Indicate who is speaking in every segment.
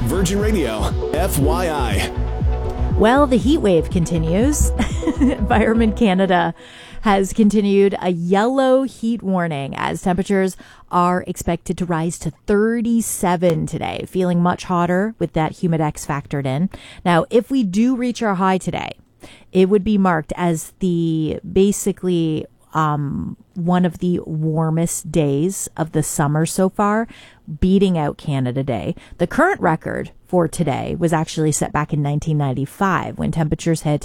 Speaker 1: Virgin Radio, FYI.
Speaker 2: Well, the heat wave continues. Environment Canada has continued a yellow heat warning as temperatures are expected to rise to 37 today, feeling much hotter with that humidex factored in. Now, if we do reach our high today, it would be marked as the basically one of the warmest days of the summer so far, beating out Canada Day. The current record for today was actually set back in 1995 when temperatures hit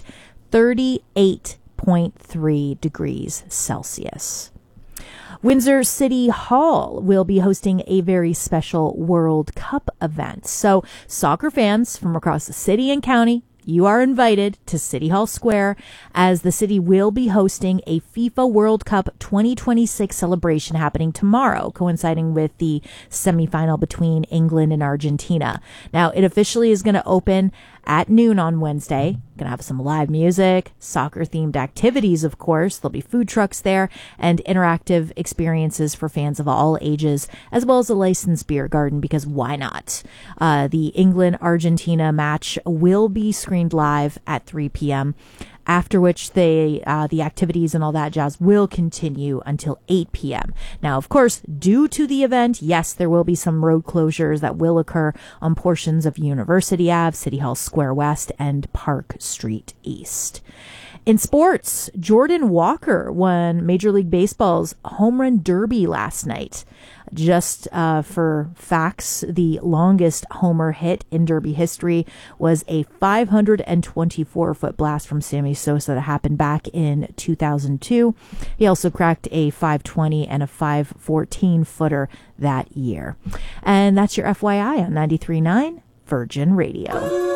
Speaker 2: 38.3 degrees Celsius. Windsor City Hall will be hosting a very special World Cup event. So soccer fans from across the city and county, you are invited to City Hall Square as the city will be hosting a FIFA World Cup 2026 celebration happening tomorrow, coinciding with the semifinal between England and Argentina. Now, it officially is going to open at noon on Wednesday. Going to have some live music, soccer-themed activities, of course. There'll be food trucks there and interactive experiences for fans of all ages, as well as a licensed beer garden, because why not? The England-Argentina match will be screened live at 3 p.m., after which the activities and all that jazz will continue until 8 p.m. Now, of course, due to the event, yes, there will be some road closures that will occur on portions of University Ave, City Hall Square West, and Park Street East. In sports, Jordan Walker won Major League Baseball's Home Run Derby last night. Just for facts, the longest homer hit in Derby history was a 524-foot blast from Sammy Sosa that happened back in 2002. He also cracked a 520 and a 514-footer that year. And that's your FYI on 93.9 Virgin Radio.